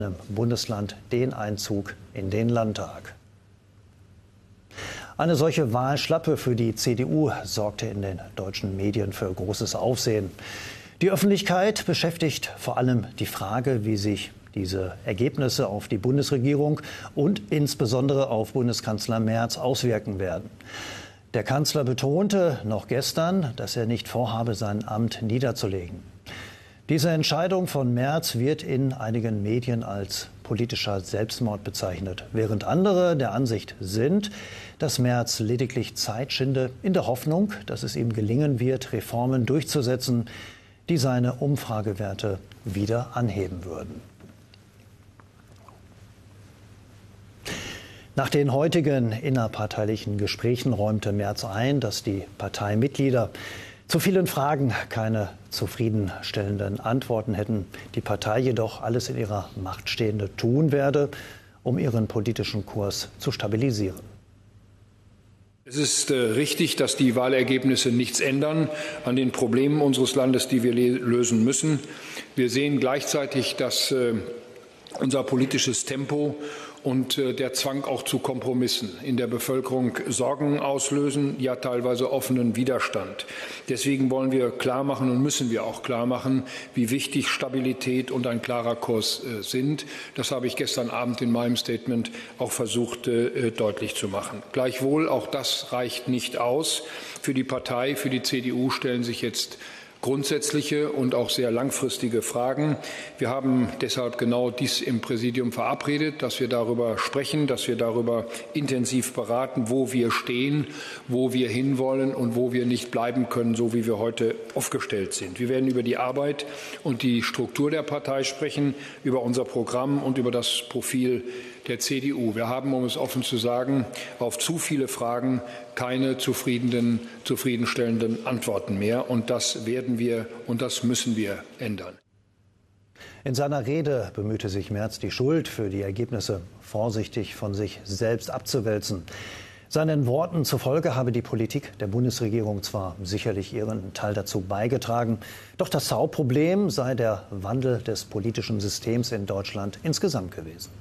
im Bundesland den Einzug in den Landtag. Eine solche Wahlschlappe für die CDU sorgte in den deutschen Medien für großes Aufsehen. Die Öffentlichkeit beschäftigt vor allem die Frage, wie sich diese Ergebnisse auf die Bundesregierung und insbesondere auf Bundeskanzler Merz auswirken werden. Der Kanzler betonte noch gestern, dass er nicht vorhabe, sein Amt niederzulegen. Diese Entscheidung von Merz wird in einigen Medien als politischer Selbstmord bezeichnet, während andere der Ansicht sind, dass Merz lediglich Zeit schinde, in der Hoffnung, dass es ihm gelingen wird, Reformen durchzusetzen, die seine Umfragewerte wieder anheben würden. Nach den heutigen innerparteilichen Gesprächen räumte Merz ein, dass die Parteimitglieder zu vielen Fragen keine zufriedenstellenden Antworten hätten, die Partei jedoch alles in ihrer Macht Stehende tun werde, um ihren politischen Kurs zu stabilisieren. Es ist richtig, dass die Wahlergebnisse nichts ändern an den Problemen unseres Landes, die wir lösen müssen. Wir sehen gleichzeitig, dass unser politisches Tempo und der Zwang auch zu Kompromissen in der Bevölkerung Sorgen auslösen, ja teilweise offenen Widerstand. Deswegen wollen wir klar machen und müssen wir auch klar machen, wie wichtig Stabilität und ein klarer Kurs sind. Das habe ich gestern Abend in meinem Statement auch versucht deutlich zu machen. Gleichwohl, auch das reicht nicht aus. Für die Partei, für die CDU stellen sich jetzt grundsätzliche und auch sehr langfristige Fragen. Wir haben deshalb genau dies im Präsidium verabredet, dass wir darüber sprechen, dass wir darüber intensiv beraten, wo wir stehen, wo wir hinwollen und wo wir nicht bleiben können, so wie wir heute aufgestellt sind. Wir werden über die Arbeit und die Struktur der Partei sprechen, über unser Programm und über das Profil der CDU. Wir haben, um es offen zu sagen, auf zu viele Fragen keine zufriedenstellenden Antworten mehr. Und das werden wir und das müssen wir ändern. In seiner Rede bemühte sich Merz, die Schuld für die Ergebnisse vorsichtig von sich selbst abzuwälzen. Seinen Worten zufolge habe die Politik der Bundesregierung zwar sicherlich ihren Teil dazu beigetragen, doch das Hauptproblem sei der Wandel des politischen Systems in Deutschland insgesamt gewesen.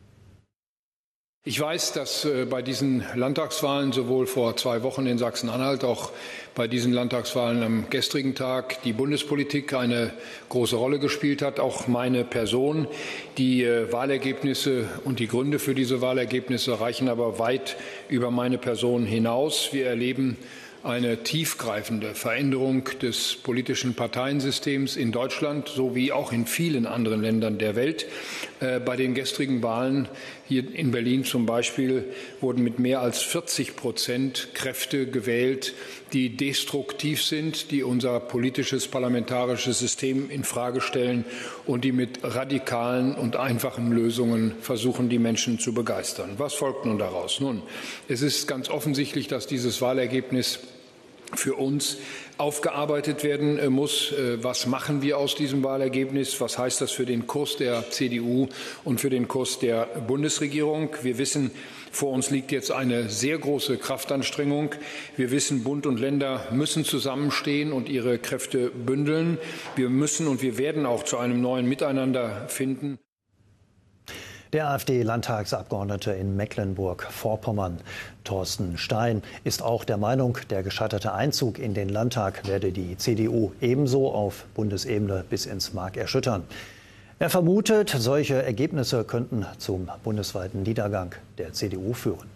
Ich weiß, dass bei diesen Landtagswahlen sowohl vor 2 Wochen in Sachsen-Anhalt, auch bei diesen Landtagswahlen am gestrigen Tag die Bundespolitik eine große Rolle gespielt hat, auch meine Person. Die Wahlergebnisse und die Gründe für diese Wahlergebnisse reichen aber weit über meine Person hinaus. Wir erleben eine tiefgreifende Veränderung des politischen Parteiensystems in Deutschland sowie auch in vielen anderen Ländern der Welt. Bei den gestrigen Wahlen hier in Berlin zum Beispiel wurden mit mehr als 40% Kräfte gewählt, die destruktiv sind, die unser politisches parlamentarisches System infrage stellen und die mit radikalen und einfachen Lösungen versuchen, die Menschen zu begeistern. Was folgt nun daraus? Nun, es ist ganz offensichtlich, dass dieses Wahlergebnis für uns aufgearbeitet werden muss. Was machen wir aus diesem Wahlergebnis? Was heißt das für den Kurs der CDU und für den Kurs der Bundesregierung? Wir wissen, vor uns liegt jetzt eine sehr große Kraftanstrengung. Wir wissen, Bund und Länder müssen zusammenstehen und ihre Kräfte bündeln. Wir müssen und wir werden auch zu einem neuen Miteinander finden. Der AfD-Landtagsabgeordnete in Mecklenburg-Vorpommern, Thorsten Stein, ist auch der Meinung, der gescheiterte Einzug in den Landtag werde die CDU ebenso auf Bundesebene bis ins Mark erschüttern. Er vermutet, solche Ergebnisse könnten zum bundesweiten Niedergang der CDU führen.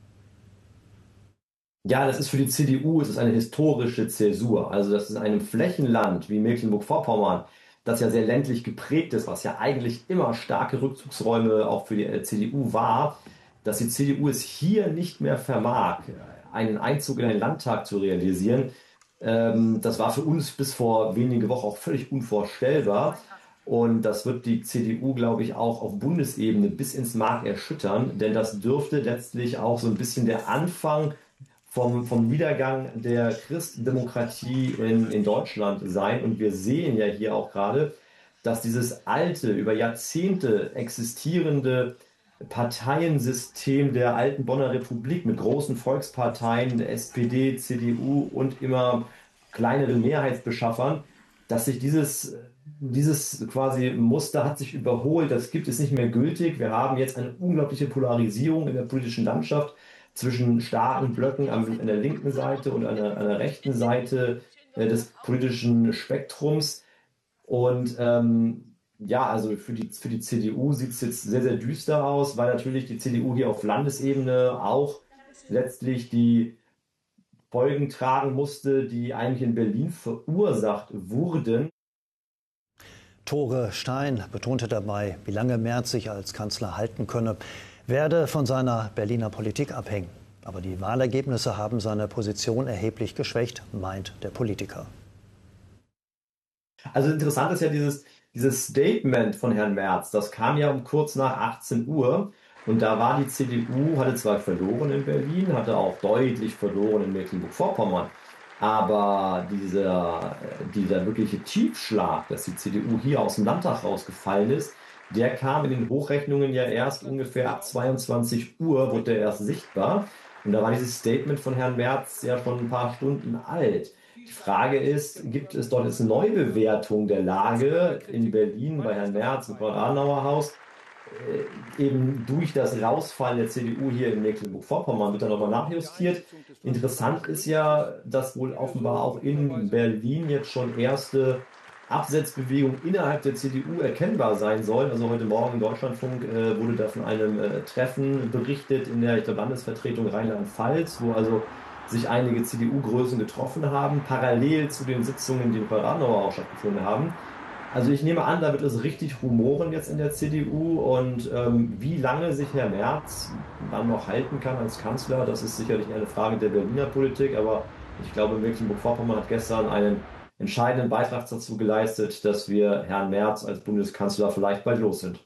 Ja, das ist für die CDU, es ist eine historische Zäsur. Also das ist in einem Flächenland wie Mecklenburg-Vorpommern, das ja sehr ländlich geprägt ist, was ja eigentlich immer starke Rückzugsräume auch für die CDU war, dass die CDU es hier nicht mehr vermag, einen Einzug in den Landtag zu realisieren. Das war für uns bis vor wenigen Wochen auch völlig unvorstellbar. Und das wird die CDU, glaube ich, auch auf Bundesebene bis ins Mark erschüttern, denn das dürfte letztlich auch so ein bisschen der Anfang vom Niedergang der Christendemokratie in Deutschland sein. Und wir sehen ja hier auch gerade, dass dieses alte, über Jahrzehnte existierende Parteiensystem der alten Bonner Republik mit großen Volksparteien, der SPD, CDU und immer kleineren Mehrheitsbeschaffern, dass sich dieses dieses quasi Muster hat sich überholt, das gibt es nicht mehr gültig. Wir haben jetzt eine unglaubliche Polarisierung in der politischen Landschaft zwischen starken Blöcken an der linken Seite und an der rechten Seite des politischen Spektrums. Und ja, also für die CDU sieht es jetzt sehr, sehr düster aus, weil natürlich die CDU hier auf Landesebene auch letztlich die Folgen tragen musste, die eigentlich in Berlin verursacht wurden. Tore Stein betonte dabei, wie lange Merz sich als Kanzler halten könne, werde von seiner Berliner Politik abhängen. Aber die Wahlergebnisse haben seine Position erheblich geschwächt, meint der Politiker. Also interessant ist ja dieses Statement von Herrn Merz. Das kam ja um kurz nach 18 Uhr. Und da war die CDU, hatte zwar verloren in Berlin, hatte auch deutlich verloren in Mecklenburg-Vorpommern. Aber dieser wirkliche Tiefschlag, dass die CDU hier aus dem Landtag rausgefallen ist, der kam in den Hochrechnungen ja erst ungefähr ab 22 Uhr, wurde der erst sichtbar. Und da war dieses Statement von Herrn Merz ja schon ein paar Stunden alt. Die Frage ist, gibt es dort jetzt eine Neubewertung der Lage in Berlin bei Herrn Merz im Konrad-Adenauer-Haus? Eben durch das Rausfallen der CDU hier in Mecklenburg-Vorpommern wird dann nochmal nachjustiert. Interessant ist ja, dass wohl offenbar auch in Berlin jetzt schon erste Absetzbewegungen innerhalb der CDU erkennbar sein sollen. Also heute Morgen im Deutschlandfunk wurde da von einem Treffen berichtet in der Landesvertretung Rheinland-Pfalz, wo also sich einige CDU-Größen getroffen haben, parallel zu den Sitzungen, die in Konrad-Adenauer auch stattgefunden haben. Also ich nehme an, da wird es richtig rumoren jetzt in der CDU und wie lange sich Herr Merz dann noch halten kann als Kanzler, das ist sicherlich eine Frage der Berliner Politik, aber ich glaube, Mecklenburg-Vorpommern hat gestern einen entscheidenden Beitrag dazu geleistet, dass wir Herrn Merz als Bundeskanzler vielleicht bald los sind.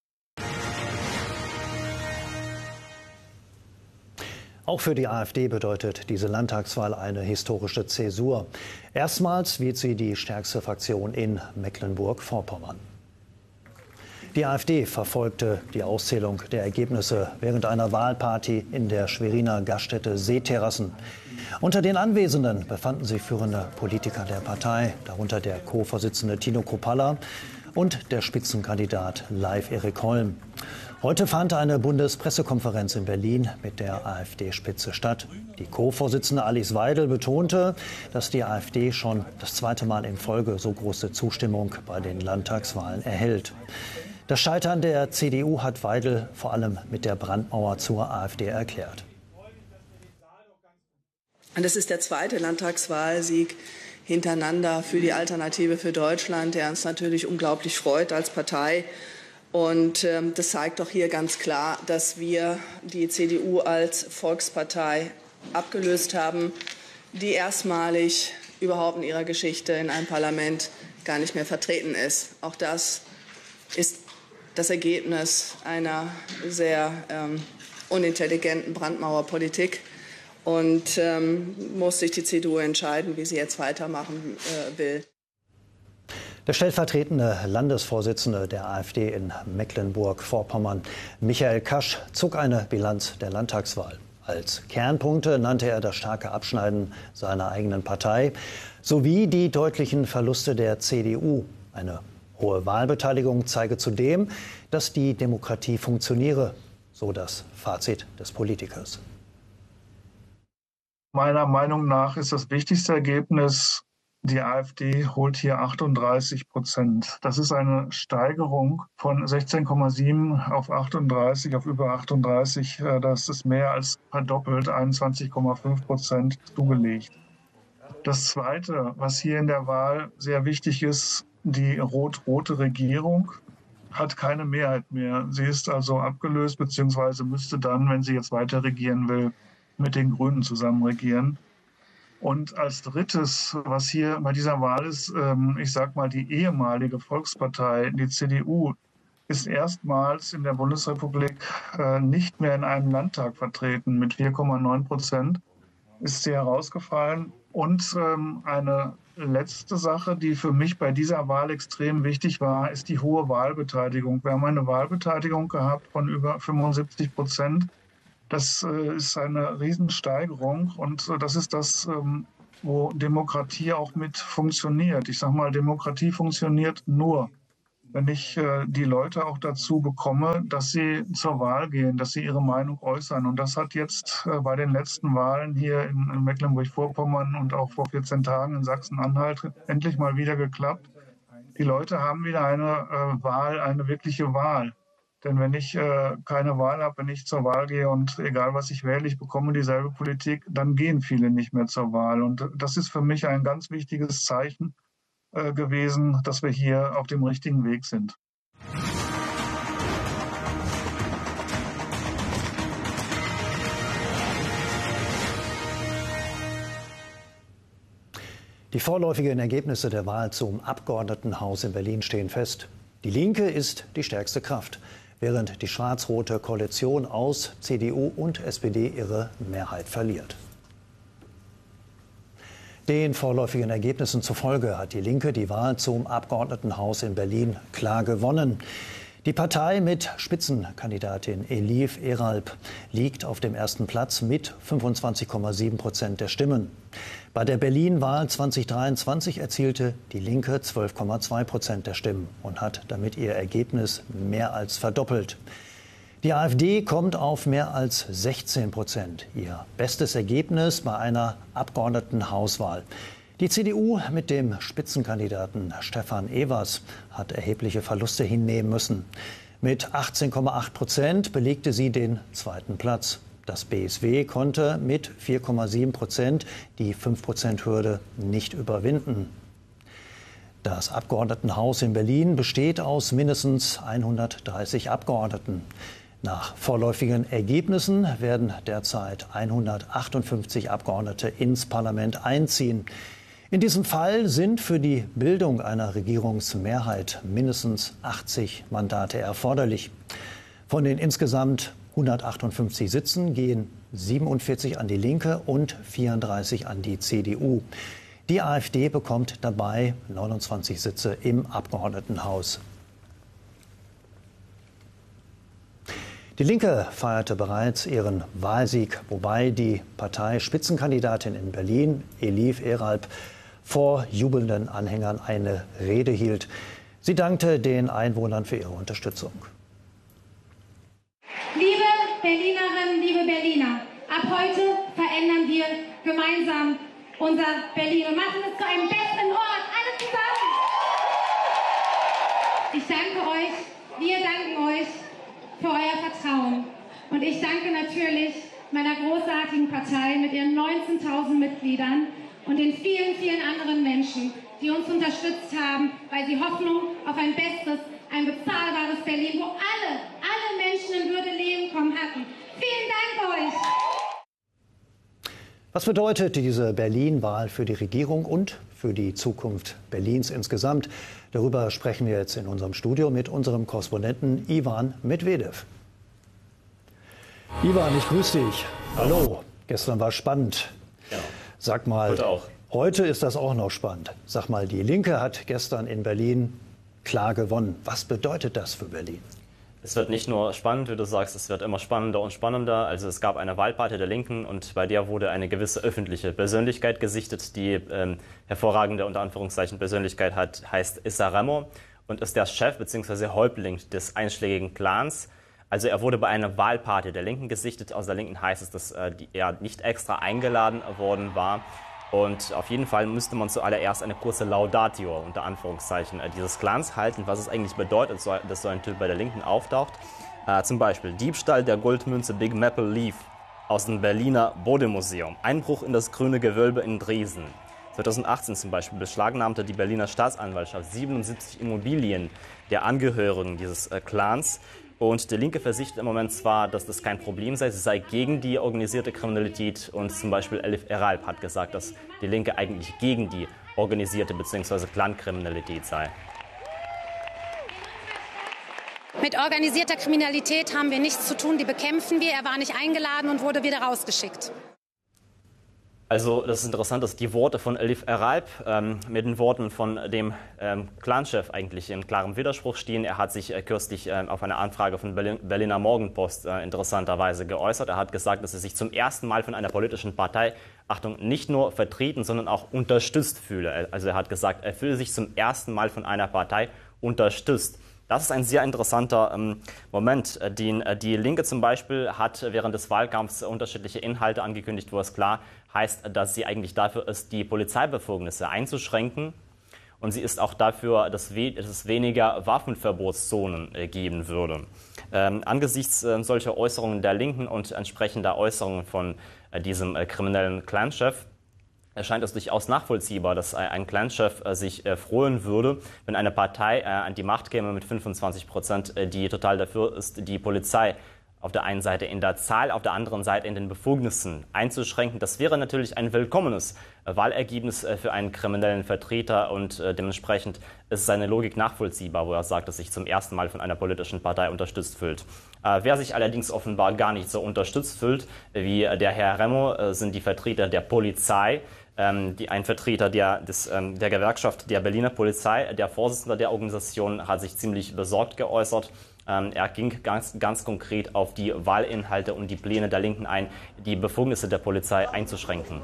Auch für die AfD bedeutet diese Landtagswahl eine historische Zäsur. Erstmals wird sie die stärkste Fraktion in Mecklenburg-Vorpommern. Die AfD verfolgte die Auszählung der Ergebnisse während einer Wahlparty in der Schweriner Gaststätte Seeterrassen. Unter den Anwesenden befanden sich führende Politiker der Partei, darunter der Co-Vorsitzende Tino Kruppalla und der Spitzenkandidat Leif Erik Holm. Heute fand eine Bundespressekonferenz in Berlin mit der AfD-Spitze statt. Die Co-Vorsitzende Alice Weidel betonte, dass die AfD schon das zweite Mal in Folge so große Zustimmung bei den Landtagswahlen erhält. Das Scheitern der CDU hat Weidel vor allem mit der Brandmauer zur AfD erklärt. Das ist der zweite Landtagswahlsieg hintereinander für die Alternative für Deutschland, der uns natürlich unglaublich freut als Partei. Und das zeigt doch hier ganz klar, dass wir die CDU als Volkspartei abgelöst haben, die erstmalig überhaupt in ihrer Geschichte in einem Parlament gar nicht mehr vertreten ist. Auch das ist das Ergebnis einer sehr unintelligenten Brandmauerpolitik. Und muss sich die CDU entscheiden, wie sie jetzt weitermachen will. Der stellvertretende Landesvorsitzende der AfD in Mecklenburg-Vorpommern, Michael Kasch, zog eine Bilanz der Landtagswahl. Als Kernpunkte nannte er das starke Abschneiden seiner eigenen Partei sowie die deutlichen Verluste der CDU. Eine hohe Wahlbeteiligung zeige zudem, dass die Demokratie funktioniere, so das Fazit des Politikers. Meiner Meinung nach ist das wichtigste Ergebnis, die AfD holt hier 38%. Das ist eine Steigerung von 16,7 auf 38, auf über 38. Das ist mehr als verdoppelt, 21,5% zugelegt. Das Zweite, was hier in der Wahl sehr wichtig ist, die rot-rote Regierung hat keine Mehrheit mehr. Sie ist also abgelöst, beziehungsweise müsste dann, wenn sie jetzt weiter regieren will, mit den Grünen zusammen regieren. Und als drittes, was hier bei dieser Wahl ist, ich sag mal, die ehemalige Volkspartei, die CDU, ist erstmals in der Bundesrepublik nicht mehr in einem Landtag vertreten. Mit 4,9% ist sie herausgefallen. Und eine letzte Sache, die für mich bei dieser Wahl extrem wichtig war, ist die hohe Wahlbeteiligung. Wir haben eine Wahlbeteiligung gehabt von über 75%. Das ist eine Riesensteigerung und das ist das, wo Demokratie auch mit funktioniert. Ich sage mal, Demokratie funktioniert nur, wenn ich die Leute auch dazu bekomme, dass sie zur Wahl gehen, dass sie ihre Meinung äußern. Und das hat jetzt bei den letzten Wahlen hier in Mecklenburg-Vorpommern und auch vor 14 Tagen in Sachsen-Anhalt endlich mal wieder geklappt. Die Leute haben wieder eine Wahl, eine wirkliche Wahl. Denn wenn ich keine Wahl habe, wenn ich zur Wahl gehe und egal was ich wähle, ich bekomme dieselbe Politik, dann gehen viele nicht mehr zur Wahl. Und das ist für mich ein ganz wichtiges Zeichen gewesen, dass wir hier auf dem richtigen Weg sind. Die vorläufigen Ergebnisse der Wahl zum Abgeordnetenhaus in Berlin stehen fest. Die Linke ist die stärkste Kraft, während die schwarz-rote Koalition aus CDU und SPD ihre Mehrheit verliert. Den vorläufigen Ergebnissen zufolge hat die Linke die Wahl zum Abgeordnetenhaus in Berlin klar gewonnen. Die Partei mit Spitzenkandidatin Elif Eralp liegt auf dem ersten Platz mit 25,7% der Stimmen. Bei der Berlin-Wahl 2023 erzielte die Linke 12,2% der Stimmen und hat damit ihr Ergebnis mehr als verdoppelt. Die AfD kommt auf mehr als 16%, ihr bestes Ergebnis bei einer Abgeordnetenhauswahl. Die CDU mit dem Spitzenkandidaten Stefan Evers hat erhebliche Verluste hinnehmen müssen. Mit 18,8% belegte sie den zweiten Platz. Das BSW konnte mit 4,7% die 5%-Hürde nicht überwinden. Das Abgeordnetenhaus in Berlin besteht aus mindestens 130 Abgeordneten. Nach vorläufigen Ergebnissen werden derzeit 158 Abgeordnete ins Parlament einziehen. In diesem Fall sind für die Bildung einer Regierungsmehrheit mindestens 80 Mandate erforderlich. Von den insgesamt 158 Sitzen gehen 47 an die Linke und 34 an die CDU. Die AfD bekommt dabei 29 Sitze im Abgeordnetenhaus. Die Linke feierte bereits ihren Wahlsieg, wobei die Parteispitzenkandidatin in Berlin, Elif Eralp, vor jubelnden Anhängern eine Rede hielt. Sie dankte den Einwohnern für ihre Unterstützung. Liebe Berlinerinnen, liebe Berliner, ab heute verändern wir gemeinsam unser Berlin und machen es zu einem besseren Ort, alle zusammen. Ich danke euch, wir danken euch für euer Vertrauen. Und ich danke natürlich meiner großartigen Partei mit ihren 19.000 Mitgliedern und den vielen, vielen anderen Menschen, die uns unterstützt haben, weil sie Hoffnung auf ein besseres, ein bezahlbares Berlin, wo alle Menschen in Würde leben kommen hatten. Vielen Dank euch! Was bedeutet diese Berlin-Wahl für die Regierung und für die Zukunft Berlins insgesamt? Darüber sprechen wir jetzt in unserem Studio mit unserem Korrespondenten Ivan Medvedev. Ivan, ich grüße dich. Hallo. Gestern war spannend. Ja. Sag mal, heute ist das auch noch spannend. Sag mal, die Linke hat gestern in Berlin klar gewonnen. Was bedeutet das für Berlin? Es wird nicht nur spannend, wie du sagst, es wird immer spannender und spannender. Also es gab eine Wahlparty der Linken und bei der wurde eine gewisse öffentliche Persönlichkeit gesichtet. Die hervorragende, unter Anführungszeichen, Persönlichkeit heißt Issa Remo und ist der Chef bzw. Häuptling des einschlägigen Clans. Also er wurde bei einer Wahlparty der Linken gesichtet. Aus der Linken heißt es, dass er nicht extra eingeladen worden war. Und auf jeden Fall müsste man zuallererst eine kurze Laudatio, unter Anführungszeichen, dieses Clans halten, was es eigentlich bedeutet, dass so ein Typ bei der Linken auftaucht. Zum Beispiel Diebstahl der Goldmünze Big Maple Leaf aus dem Berliner Bodemuseum, Einbruch in das Grüne Gewölbe in Dresden. 2018 zum Beispiel beschlagnahmte die Berliner Staatsanwaltschaft 77 Immobilien der Angehörigen dieses Clans. Und die Linke versichert im Moment zwar, dass das kein Problem sei, sie sei gegen die organisierte Kriminalität. Und zum Beispiel Elif Eralp hat gesagt, dass die Linke eigentlich gegen die organisierte bzw. Clankriminalität sei. Mit organisierter Kriminalität haben wir nichts zu tun, die bekämpfen wir. Er war nicht eingeladen und wurde wieder rausgeschickt. Also das ist interessant, dass die Worte von Elif Eralp mit den Worten von dem Clanchef eigentlich in klarem Widerspruch stehen. Er hat sich kürzlich auf eine Anfrage von Berliner Morgenpost interessanterweise geäußert. Er hat gesagt, dass er sich zum ersten Mal von einer politischen Partei, Achtung, nicht nur vertreten, sondern auch unterstützt fühle. Also er hat gesagt, er fühle sich zum ersten Mal von einer Partei unterstützt. Das ist ein sehr interessanter Moment. Die Linke zum Beispiel hat während des Wahlkampfs unterschiedliche Inhalte angekündigt, wo es klar heißt, dass sie eigentlich dafür ist, die Polizeibefugnisse einzuschränken. Und sie ist auch dafür, dass es weniger Waffenverbotszonen geben würde. Angesichts solcher Äußerungen der Linken und entsprechender Äußerungen von diesem kriminellen Clanchef erscheint es durchaus nachvollziehbar, dass ein Clanchef sich freuen würde, wenn eine Partei an die Macht käme mit 25%, die total dafür ist, die Polizei auf der einen Seite in der Zahl, auf der anderen Seite in den Befugnissen einzuschränken. Das wäre natürlich ein willkommenes Wahlergebnis für einen kriminellen Vertreter und dementsprechend ist seine Logik nachvollziehbar, wo er sagt, dass sich zum ersten Mal von einer politischen Partei unterstützt fühlt. Wer sich allerdings offenbar gar nicht so unterstützt fühlt wie der Herr Remo, sind die Vertreter der Polizei. Ein Vertreter der Gewerkschaft der Berliner Polizei, der Vorsitzende der Organisation, hat sich ziemlich besorgt geäußert. Er ging ganz konkret auf die Wahlinhalte und die Pläne der Linken ein, die Befugnisse der Polizei einzuschränken.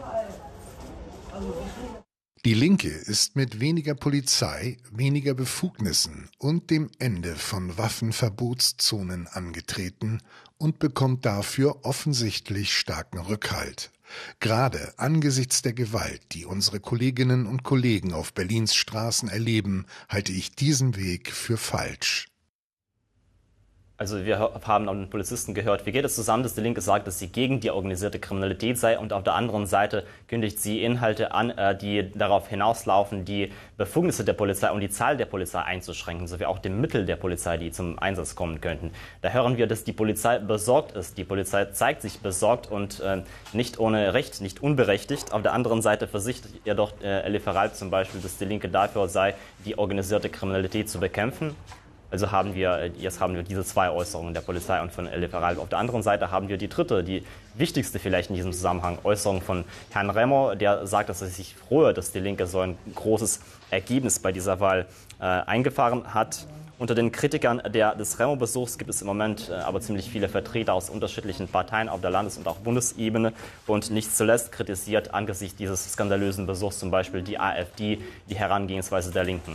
Die Linke ist mit weniger Polizei, weniger Befugnissen und dem Ende von Waffenverbotszonen angetreten und bekommt dafür offensichtlich starken Rückhalt. Gerade angesichts der Gewalt, die unsere Kolleginnen und Kollegen auf Berlins Straßen erleben, halte ich diesen Weg für falsch. Also wir haben auch den Polizisten gehört, wie geht es zusammen, dass die Linke sagt, dass sie gegen die organisierte Kriminalität sei und auf der anderen Seite kündigt sie Inhalte an, die darauf hinauslaufen, die Befugnisse der Polizei und die Zahl der Polizei einzuschränken, sowie auch die Mittel der Polizei, die zum Einsatz kommen könnten. Da hören wir, dass die Polizei besorgt ist. Die Polizei zeigt sich besorgt und nicht ohne Recht, nicht unberechtigt. Auf der anderen Seite versichert jedoch Elif Eralp zum Beispiel, dass die Linke dafür sei, die organisierte Kriminalität zu bekämpfen. Also jetzt haben wir diese zwei Äußerungen der Polizei und von Elif Eralp. Auf der anderen Seite haben wir die dritte, die wichtigste vielleicht in diesem Zusammenhang, Äußerung von Herrn Remo, der sagt, dass er sich freue, dass die Linke so ein großes Ergebnis bei dieser Wahl eingefahren hat. Unter den Kritikern des Remo-Besuchs gibt es im Moment aber ziemlich viele Vertreter aus unterschiedlichen Parteien auf der Landes- und auch Bundesebene. Und nicht zuletzt kritisiert angesichts dieses skandalösen Besuchs zum Beispiel die AfD die Herangehensweise der Linken.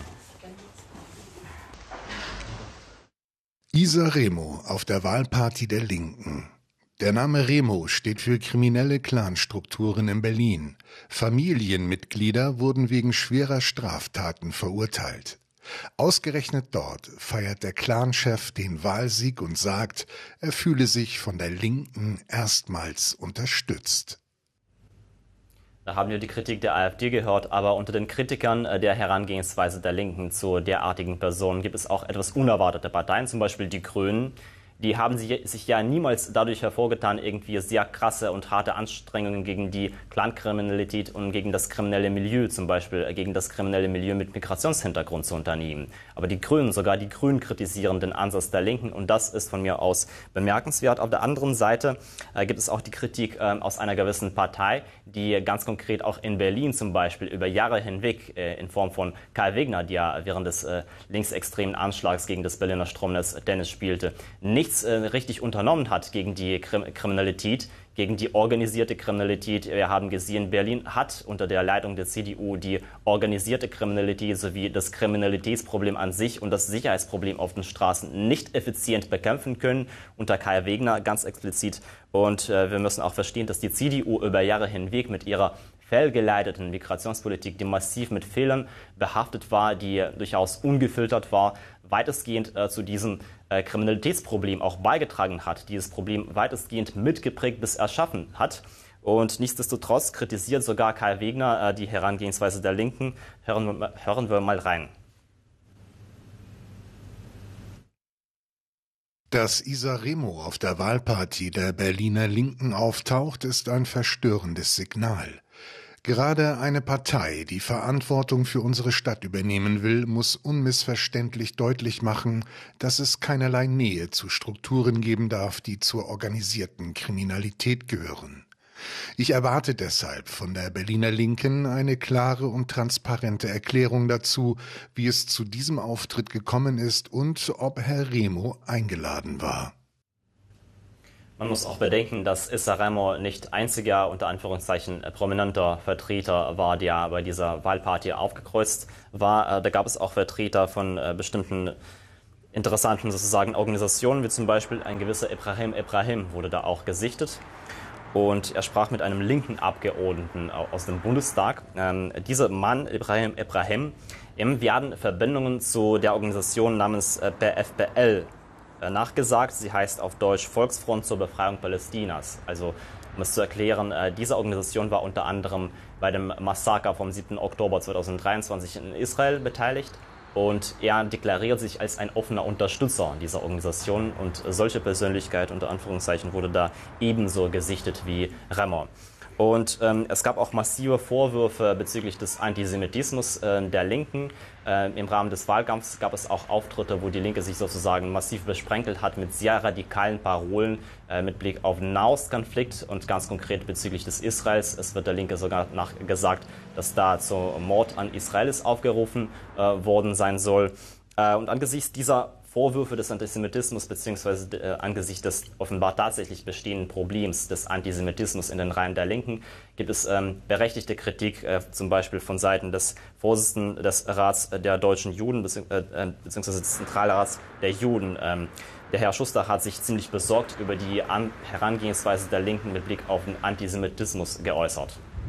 Isa Remo auf der Wahlparty der Linken. Der Name Remo steht für kriminelle Clanstrukturen in Berlin. Familienmitglieder wurden wegen schwerer Straftaten verurteilt. Ausgerechnet dort feiert der Clanchef den Wahlsieg und sagt, er fühle sich von der Linken erstmals unterstützt. Da haben wir die Kritik der AfD gehört, aber unter den Kritikern der Herangehensweise der Linken zu derartigen Personen gibt es auch etwas unerwartete Parteien, zum Beispiel die Grünen. Die haben sich ja niemals dadurch hervorgetan, irgendwie sehr krasse und harte Anstrengungen gegen die Clankriminalität und gegen das kriminelle Milieu, zum Beispiel gegen das kriminelle Milieu mit Migrationshintergrund zu unternehmen. Aber die Grünen, sogar die Grünen kritisieren den Ansatz der Linken und das ist von mir aus bemerkenswert. Auf der anderen Seite gibt es auch die Kritik aus einer gewissen Partei, die ganz konkret auch in Berlin zum Beispiel über Jahre hinweg in Form von Kai Wegner, der ja während des linksextremen Anschlags gegen das Berliner Stromnetz Tennis spielte, nichts richtig unternommen hat gegen die Kriminalität, gegen die organisierte Kriminalität. Wir haben gesehen, Berlin hat unter der Leitung der CDU die organisierte Kriminalität sowie das Kriminalitätsproblem an sich und das Sicherheitsproblem auf den Straßen nicht effizient bekämpfen können, unter Kai Wegner ganz explizit. Und wir müssen auch verstehen, dass die CDU über Jahre hinweg mit ihrer fehlgeleiteten Migrationspolitik, die massiv mit Fehlern behaftet war, die durchaus ungefiltert war, weitestgehend zu diesem Kriminalitätsproblem auch beigetragen hat, dieses Problem weitestgehend mitgeprägt bis erschaffen hat. Und nichtsdestotrotz kritisiert sogar Kai Wegner die Herangehensweise der Linken. Hören wir mal rein. Dass Isa Remo auf der Wahlparty der Berliner Linken auftaucht, ist ein verstörendes Signal. Gerade eine Partei, die Verantwortung für unsere Stadt übernehmen will, muss unmissverständlich deutlich machen, dass es keinerlei Nähe zu Strukturen geben darf, die zur organisierten Kriminalität gehören. Ich erwarte deshalb von der Berliner Linken eine klare und transparente Erklärung dazu, wie es zu diesem Auftritt gekommen ist und ob Herr Remo eingeladen war. Man muss auch bedenken, dass Issa Remo nicht einziger, unter Anführungszeichen, prominenter Vertreter war, der bei dieser Wahlparty aufgekreuzt war. Da gab es auch Vertreter von bestimmten interessanten sozusagen Organisationen, wie zum Beispiel ein gewisser Ibrahim wurde da auch gesichtet. Und er sprach mit einem linken Abgeordneten aus dem Bundestag. Dieser Mann, Ibrahim, ihm werden Verbindungen zu der Organisation namens PFPL nachgesagt. Sie heißt auf Deutsch Volksfront zur Befreiung Palästinas. Also, um es zu erklären, diese Organisation war unter anderem bei dem Massaker vom 7. Oktober 2023 in Israel beteiligt. Und er deklariert sich als ein offener Unterstützer dieser Organisation. Und solche Persönlichkeit, unter Anführungszeichen, wurde da ebenso gesichtet wie Remo. Und es gab auch massive Vorwürfe bezüglich des Antisemitismus der Linken. Im Rahmen des Wahlkampfs gab es auch Auftritte, wo die Linke sich sozusagen massiv besprenkelt hat mit sehr radikalen Parolen mit Blick auf den Nahostkonflikt und ganz konkret bezüglich des Israels. Es wird der Linke sogar nachgesagt, dass da zum Mord an Israelis aufgerufen worden sein soll. Und angesichts dieser Vorwürfe des Antisemitismus beziehungsweise angesichts des offenbar tatsächlich bestehenden Problems des Antisemitismus in den Reihen der Linken gibt es berechtigte Kritik, zum Beispiel von Seiten des Vorsitzenden des Rats der deutschen Juden beziehungsweise des Zentralrats der Juden. Der Herr Schuster hat sich ziemlich besorgt über die Herangehensweise der Linken mit Blick auf den Antisemitismus geäußert.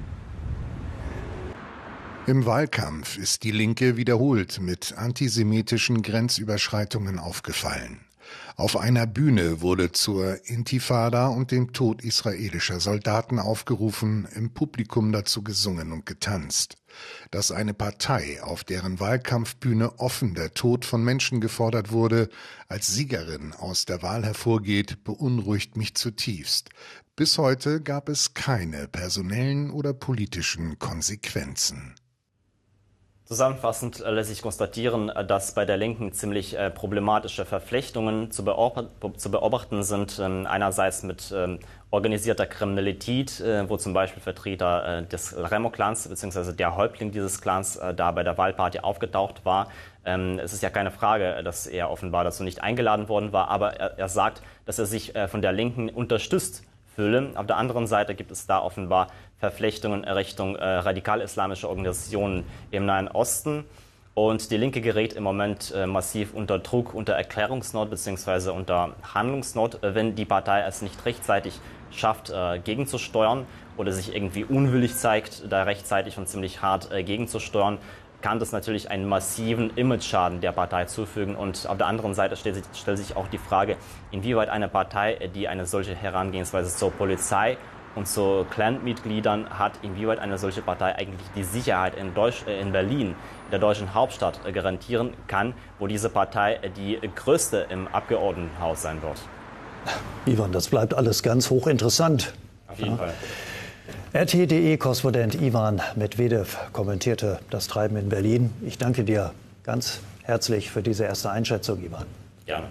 Im Wahlkampf ist die Linke wiederholt mit antisemitischen Grenzüberschreitungen aufgefallen. Auf einer Bühne wurde zur Intifada und dem Tod israelischer Soldaten aufgerufen, im Publikum dazu gesungen und getanzt. Dass eine Partei, auf deren Wahlkampfbühne offen der Tod von Menschen gefordert wurde, als Siegerin aus der Wahl hervorgeht, beunruhigt mich zutiefst. Bis heute gab es keine personellen oder politischen Konsequenzen. Zusammenfassend lässt sich konstatieren, dass bei der Linken ziemlich problematische Verflechtungen zu beobachten sind. Einerseits mit organisierter Kriminalität, wo zum Beispiel Vertreter des Remo-Clans bzw. der Häuptling dieses Clans da bei der Wahlparty aufgetaucht war. Es ist ja keine Frage, dass er offenbar dazu nicht eingeladen worden war, aber er sagt, dass er sich von der Linken unterstützt fühle. Auf der anderen Seite gibt es da offenbar Verflechtungen Richtung radikal-islamische Organisationen im Nahen Osten. Und die Linke gerät im Moment massiv unter Druck, unter Erklärungsnot bzw. unter Handlungsnot, wenn die Partei es nicht rechtzeitig schafft, gegenzusteuern oder sich irgendwie unwillig zeigt, da rechtzeitig und ziemlich hart gegenzusteuern, kann das natürlich einen massiven Imageschaden der Partei zufügen. Und auf der anderen Seite stellt sich auch die Frage, inwieweit eine Partei, die eine solche Herangehensweise zur Polizei und zu Clan-Mitgliedern hat, inwieweit eine solche Partei eigentlich die Sicherheit in Berlin, der deutschen Hauptstadt, garantieren kann, wo diese Partei die größte im Abgeordnetenhaus sein wird. Ivan, das bleibt alles ganz hochinteressant. Auf jeden Fall. RT.de-Korrespondent Ivan Medvedev kommentierte das Treiben in Berlin. Ich danke dir ganz herzlich für diese erste Einschätzung, Ivan. Gerne.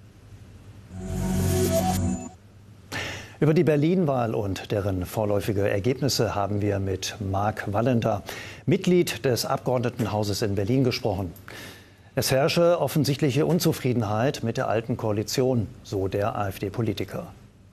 Über die Berlin-Wahl und deren vorläufige Ergebnisse haben wir mit Marc Wallenter, Mitglied des Abgeordnetenhauses in Berlin, gesprochen. Es herrsche offensichtliche Unzufriedenheit mit der alten Koalition, so der AfD-Politiker.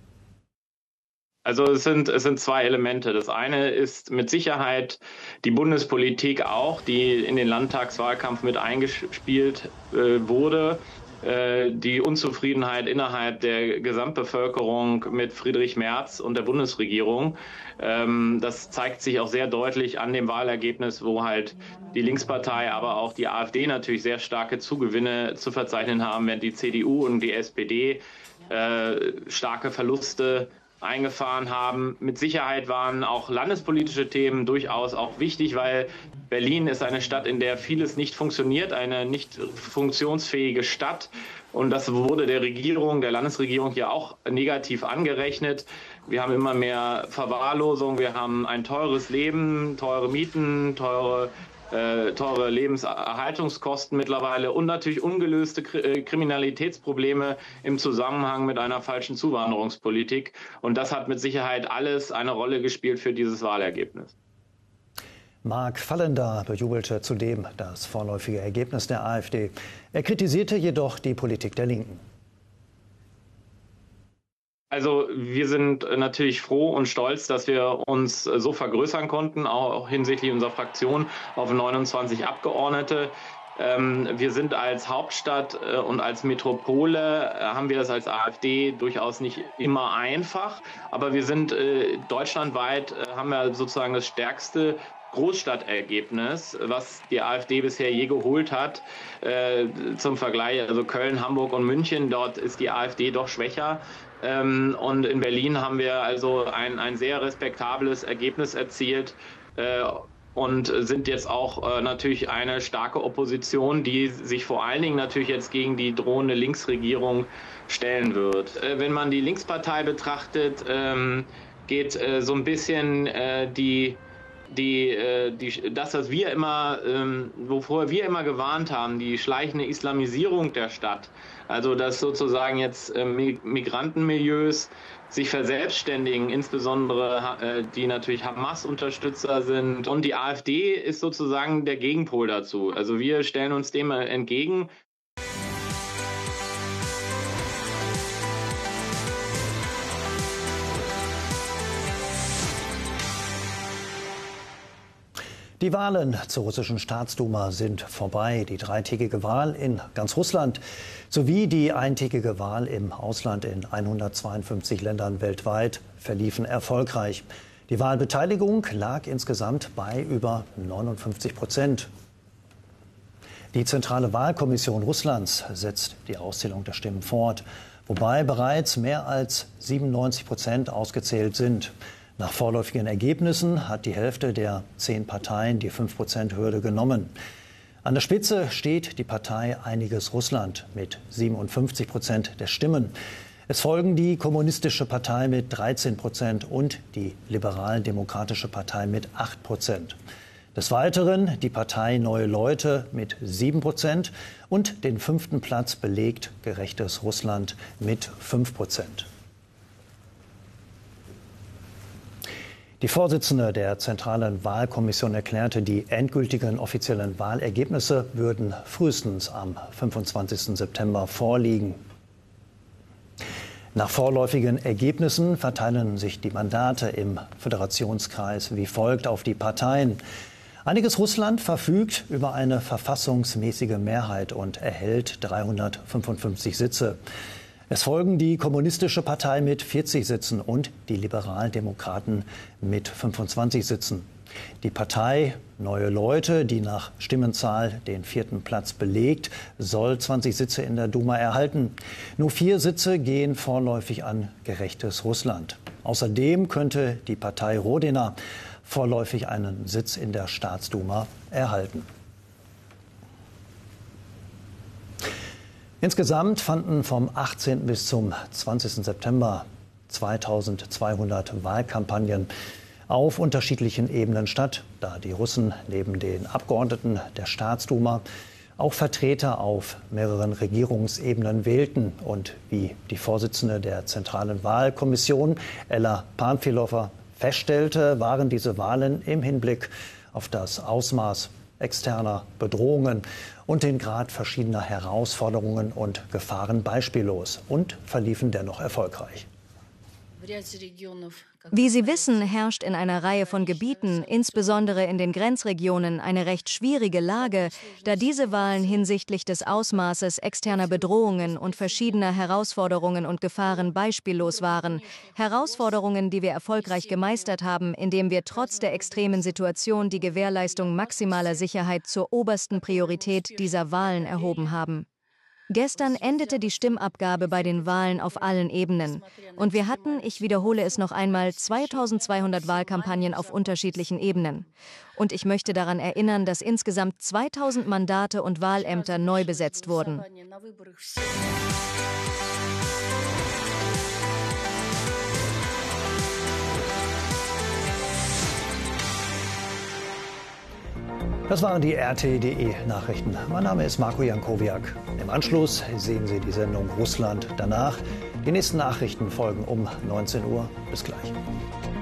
Also es sind zwei Elemente. Das eine ist mit Sicherheit die Bundespolitik auch, die in den Landtagswahlkampf mit eingespielt wurde. Die Unzufriedenheit innerhalb der Gesamtbevölkerung mit Friedrich Merz und der Bundesregierung. Das zeigt sich auch sehr deutlich an dem Wahlergebnis, wo halt die Linkspartei, aber auch die AfD natürlich sehr starke Zugewinne zu verzeichnen haben, während die CDU und die SPD starke Verluste eingefahren haben. Mit Sicherheit waren auch landespolitische Themen durchaus auch wichtig, weil Berlin ist eine Stadt, in der vieles nicht funktioniert, eine nicht funktionsfähige Stadt. Und das wurde der Landesregierung ja auch negativ angerechnet. Wir haben immer mehr Verwahrlosung, wir haben ein teures Leben, teure Mieten, teure teure Lebenserhaltungskosten mittlerweile und natürlich ungelöste Kriminalitätsprobleme im Zusammenhang mit einer falschen Zuwanderungspolitik. Und das hat mit Sicherheit alles eine Rolle gespielt für dieses Wahlergebnis. Mark Fallender bejubelte zudem das vorläufige Ergebnis der AfD. Er kritisierte jedoch die Politik der Linken. Also wir sind natürlich froh und stolz, dass wir uns so vergrößern konnten, auch hinsichtlich unserer Fraktion auf 29 Abgeordnete. Wir sind als Hauptstadt und als Metropole, haben wir das als AfD durchaus nicht immer einfach. Aber wir sind deutschlandweit, haben wir sozusagen das stärkste Großstadtergebnis, was die AfD bisher je geholt hat. Zum Vergleich, also Köln, Hamburg und München, dort ist die AfD doch schwächer. Und in Berlin haben wir also ein sehr respektables Ergebnis erzielt und sind jetzt auch natürlich eine starke Opposition, die sich vor allen Dingen natürlich jetzt gegen die drohende Linksregierung stellen wird. Wenn man die Linkspartei betrachtet, geht so ein bisschen das, was wir immer, wovor wir immer gewarnt haben, die schleichende Islamisierung der Stadt, also dass sozusagen jetzt Migrantenmilieus sich verselbstständigen, insbesondere die natürlich Hamas-Unterstützer sind. Und die AfD ist sozusagen der Gegenpol dazu. Also wir stellen uns dem entgegen. Die Wahlen zur russischen Staatsduma sind vorbei. Die dreitägige Wahl in ganz Russland sowie die eintägige Wahl im Ausland in 152 Ländern weltweit verliefen erfolgreich. Die Wahlbeteiligung lag insgesamt bei über 59%. Die Zentrale Wahlkommission Russlands setzt die Auszählung der Stimmen fort, wobei bereits mehr als 97% ausgezählt sind. Nach vorläufigen Ergebnissen hat die Hälfte der 10 Parteien die 5%-Hürde genommen. An der Spitze steht die Partei Einiges Russland mit 57% der Stimmen. Es folgen die Kommunistische Partei mit 13% und die Liberal-Demokratische Partei mit 8%. Des Weiteren die Partei Neue Leute mit 7% und den 5. Platz belegt Gerechtes Russland mit 5%. Die Vorsitzende der Zentralen Wahlkommission erklärte, die endgültigen offiziellen Wahlergebnisse würden frühestens am 25. September vorliegen. Nach vorläufigen Ergebnissen verteilen sich die Mandate im Föderationskreis wie folgt auf die Parteien. Einiges Russland verfügt über eine verfassungsmäßige Mehrheit und erhält 355 Sitze. Es folgen die Kommunistische Partei mit 40 Sitzen und die Liberaldemokraten mit 25 Sitzen. Die Partei Neue Leute, die nach Stimmenzahl den 4. Platz belegt, soll 20 Sitze in der Duma erhalten. Nur 4 Sitze gehen vorläufig an Gerechtes Russland. Außerdem könnte die Partei Rodina vorläufig einen Sitz in der Staatsduma erhalten. Insgesamt fanden vom 18. bis zum 20. September 2200 Wahlkampagnen auf unterschiedlichen Ebenen statt, da die Russen neben den Abgeordneten der Staatsduma auch Vertreter auf mehreren Regierungsebenen wählten. Und wie die Vorsitzende der Zentralen Wahlkommission, Ella Panfilova, feststellte, waren diese Wahlen im Hinblick auf das Ausmaß externer Bedrohungen und den Grad verschiedener Herausforderungen und Gefahren beispiellos und verliefen dennoch erfolgreich. Wie Sie wissen, herrscht in einer Reihe von Gebieten, insbesondere in den Grenzregionen, eine recht schwierige Lage, da diese Wahlen hinsichtlich des Ausmaßes externer Bedrohungen und verschiedener Herausforderungen und Gefahren beispiellos waren. Herausforderungen, die wir erfolgreich gemeistert haben, indem wir trotz der extremen Situation die Gewährleistung maximaler Sicherheit zur obersten Priorität dieser Wahlen erhoben haben. Gestern endete die Stimmabgabe bei den Wahlen auf allen Ebenen. Und wir hatten, ich wiederhole es noch einmal, 2200 Wahlkampagnen auf unterschiedlichen Ebenen. Und ich möchte daran erinnern, dass insgesamt 2000 Mandate und Wahlämter neu besetzt wurden. Das waren die RT.de-Nachrichten. Mein Name ist Marco Jankowiak. Im Anschluss sehen Sie die Sendung Russland danach. Die nächsten Nachrichten folgen um 19 Uhr. Bis gleich.